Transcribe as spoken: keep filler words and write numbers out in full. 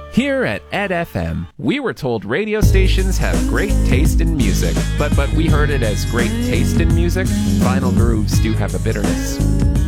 Here at Ed F M, we were told radio stations have great taste in music, but but we heard it as great taste in music. Vinyl grooves do have a bitterness.